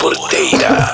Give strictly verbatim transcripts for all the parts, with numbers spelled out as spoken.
Porteira.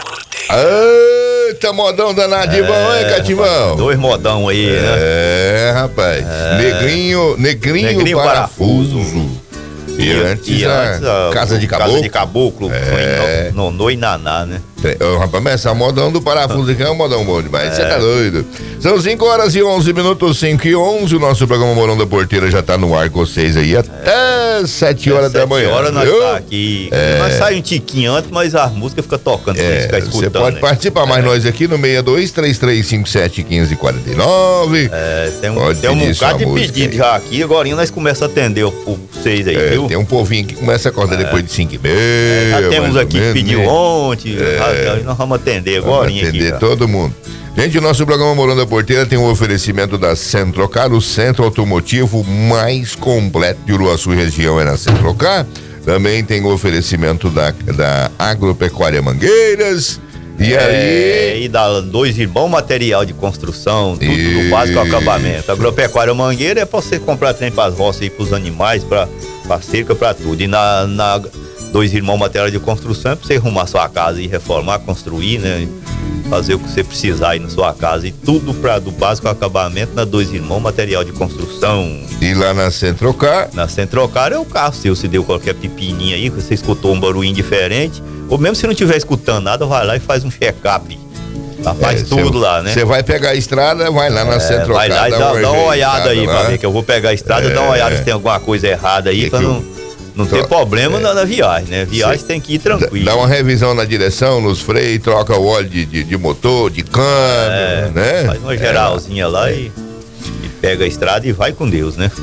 Eita, modão danado de bom, hein, Catimão? Dois modão aí, né? É, rapaz. É. Negrinho, negrinho, negrinho parafuso. parafuso. E, e antes, e a, antes a Casa de Caboclo. Casa de Caboclo, é. Nonô e Naná, né? Oh, rapaz, mas esse modão do parafuso aqui é um modão bom demais. Você é. tá doido? São cinco horas e onze minutos, cinco e onze. O nosso programa Morão da Porteira já tá no ar com vocês aí até é. sete horas da manhã. sete horas nós viu? Tá aqui. É. Nós saímos um tiquinho antes, mas a música fica tocando pra é. gente ficar escutando. Você pode né? participar mais é. nós aqui no seis dois, três três cinco sete, um cinco quatro nove. É, tem um, tem um bocado de pedido já aqui. Agora nós começamos a atender o vocês aí, é, viu? Tem um povinho que começa a acordar é. depois de cinco e meia. É, já temos aqui que pediu né? ontem. É. Nós vamos atender. Agora atender aqui, todo mundo. Gente, o nosso programa Morão da Porteira tem um oferecimento da Centrocar, o centro automotivo mais completo de Uruaçu e região é na Centrocar. Também tem o oferecimento da, da Agropecuária Mangueiras. E é, aí... E dá dois irmãos material de construção, tudo e... do básico ao acabamento. Agropecuária Mangueira é pra você comprar trem pras roças e pros animais, pra, pra cerca, pra tudo. E na... na Dois Irmãos Material de Construção é pra você arrumar sua casa e reformar, construir, né? Fazer o que você precisar aí na sua casa. E tudo pra, do básico ao acabamento na Dois Irmãos Material de Construção. E lá na Centrocar? Na Centrocar é o carro seu, se deu qualquer pepininha aí, você escutou um barulhinho diferente. Ou mesmo se não estiver escutando nada, vai lá e faz um check-up. Lá faz é, tudo cê, lá, né? Você vai pegar a estrada, vai lá na é, Centrocar. Vai lá e dá, dá, uma, dá uma olhada aí, lá. Pra ver que eu vou pegar a estrada, é, dá uma olhada se tem alguma coisa errada aí, pra não... Não tem problema é. na, na viagem, né? Viagem Cê tem que ir tranquilo. Dá uma revisão na direção, nos freios, troca o óleo de, de, de motor, de câmbio, é, né? Faz uma geralzinha é. lá e, e pega a estrada e vai com Deus, né?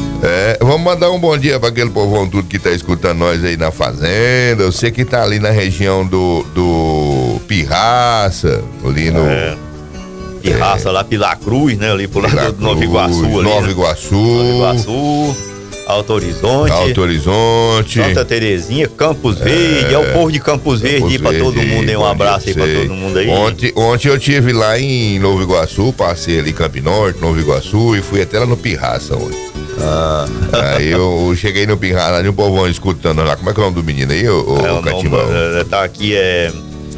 É, vamos mandar um bom dia para aquele povão tudo que tá escutando nós aí na fazenda. Eu sei que tá ali na região do, do Pirraça, ali no... É. Pirraça, é. lá Pilar Cruz, né? Ali pro lado do Nova Iguaçu. Ali, Nova né? Iguaçu. Nova Iguaçu. Alto Horizonte, Alto Horizonte, Santa Terezinha, Campos Verde, é, é o povo de Campos, Campos Verde, aí pra todo mundo, aí um abraço aí pra todo mundo aí. Ontem, ontem eu estive lá em Nova Iguaçu, passei ali em Campo Norte, Nova Iguaçu e fui até lá no Pirraça ontem. Ah. Aí eu cheguei no Pirraça, ali o povão escutando lá, como é que é o nome do menino aí, o, o, é, o Catimão? Nome, tá aqui, é...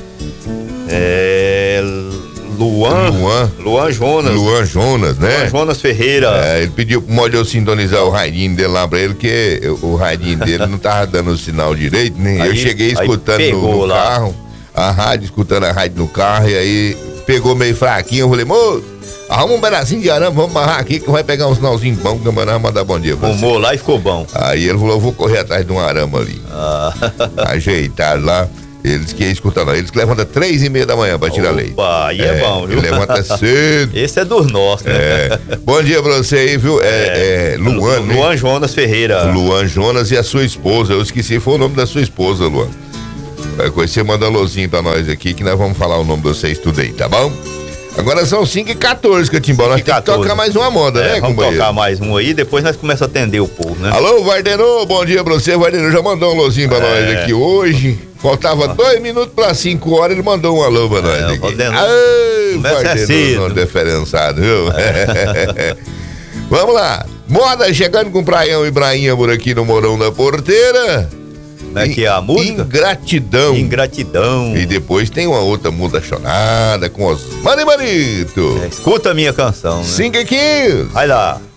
É... Luan, Luan, Luan Jonas. Luan Jonas, né? Luan Jonas Ferreira. É, ele pediu pro modo eu sintonizar o radinho dele lá pra ele, porque o radinho dele não tava dando o sinal direito, né? Aí, eu cheguei escutando no, no carro, a rádio, escutando a rádio no carro, e aí pegou meio fraquinho, eu falei, moço, arruma um pedacinho de arame, vamos amarrar aqui que vai pegar um sinalzinho bom, que o camarada vai mandar bom dia pra você. Fumou lá e ficou bom. Aí ele falou, eu vou correr atrás de um arame ali. Ah. Ajeitaram lá. Eles que escutam, eles que levantam três e meia da manhã pra tirar leite. Opa, aí é, é bom, viu? Ele levanta cedo. Esse é dos nossos, né? É. Bom dia pra você aí, viu? É, é, é Luan, Lu, né? Luan Jonas Ferreira. Luan Jonas e a sua esposa. Eu esqueci, foi o nome da sua esposa, Luan. Vai conhecer, manda um alôzinho pra nós aqui, que nós vamos falar o nome de vocês tudo aí, tá bom? Agora são cinco e quatorze, Catimbó. Nós temos que tocar mais uma moda, é, né, vamos companheiro? Tocar mais um aí, depois nós começamos a atender o povo, né? Alô, Vardenô, bom dia pra você. Vardenô já mandou um alôzinho pra é. nós aqui hoje. Faltava dois minutos para cinco horas, ele mandou um alô pra nós. É, aqui. Ah, Vardenô, diferenciado, viu? É. Vamos lá. Moda chegando com Praião e Brainha por aqui no Morão da Porteira. Como é que é a música? Ingratidão. Ingratidão. E depois tem uma outra muda chonada com os Mani Marito. É, escuta a minha canção, né? cinco e quinze. Vai lá.